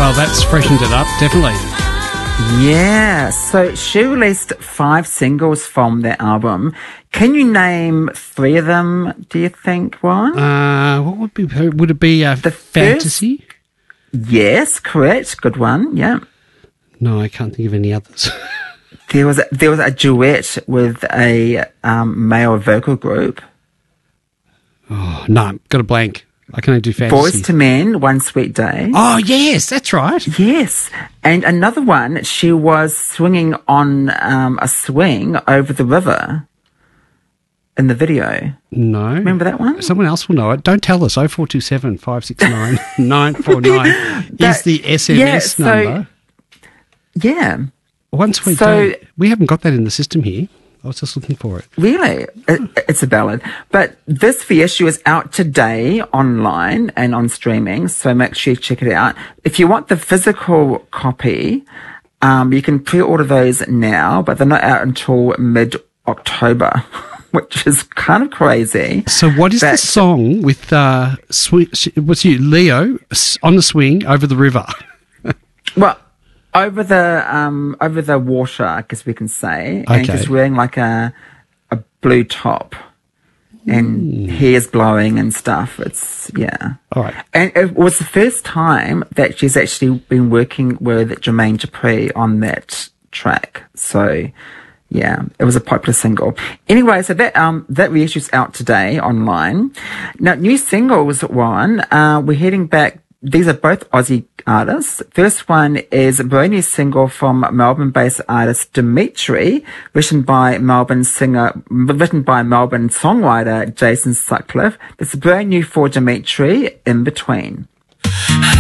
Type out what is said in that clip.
Well, that's freshened it up, definitely. Yeah, so she released 5 singles from that album. Can you name 3 of them, do you think, Ron? Would it be The Fantasy? Yes, correct. Good one, yeah. No, I can't think of any others. There was a duet with a male vocal group. Oh, no, got a blank. I can only do Fantasy. Boys to Men, One Sweet Day. Oh, yes, that's right. Yes. And another one, she was swinging on a swing over the river in the video. No. Remember that one? Someone else will know it. Don't tell us. 0427 569 949 is the SMS number. Yeah. One Sweet Day. We haven't got that in the system here. I was just looking for it. Really? It's a ballad. But this reissue is out today online and on streaming, so make sure you check it out. If you want the physical copy, you can pre-order those now, but they're not out until mid-October, which is kind of crazy. So what is the song with Leo on the swing over the river? Well, over the water, I guess we can say, Okay. and just wearing like a blue top, and hair's blowing and stuff. It's All right. And it was the first time that she's actually been working with Jermaine Dupri on that track. So yeah, it was a popular single. Anyway, so that reissue's out today online. Now, new singles, Warren, we're heading back. These are both Aussie artists. First one is a brand new single from Melbourne-based artist Dimitri, written by Melbourne songwriter Jason Sutcliffe. It's brand new for Dimitri, In Between.